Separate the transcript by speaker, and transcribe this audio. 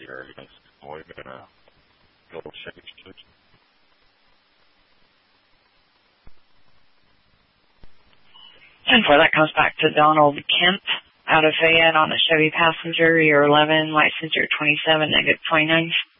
Speaker 1: area. We're going to go Chevy Church.
Speaker 2: And for that comes back to Donald Kemp out of Fayette on a Chevy Passenger, year 11, license year 27, negative 29.